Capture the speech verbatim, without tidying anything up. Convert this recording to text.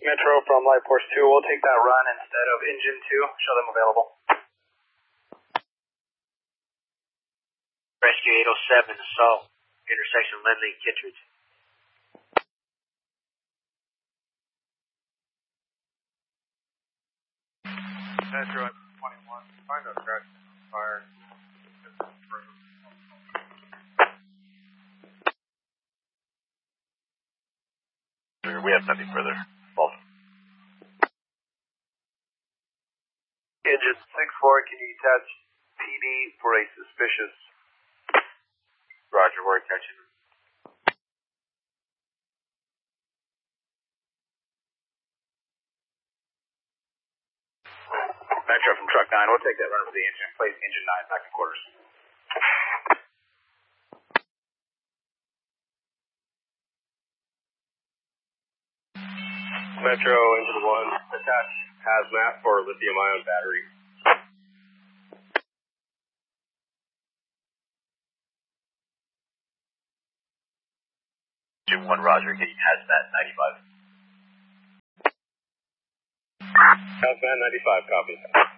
Metro from Light Force two, we'll take that run instead of Engine two, show them available. Rescue eight oh seven, assault, intersection Lindley, Kittredge. Metro twenty-one, find out crash fire. We have nothing further. False. Engine six four, can you attach P D for a suspicious? Roger, we're attaching. Metro from truck nine, we'll take that run for the engine. Place engine nine back in quarters. Metro engine one, attach hazmat for lithium ion battery. Engine one, Roger, getting hazmat ninety-five. Hazmat ninety-five, copy.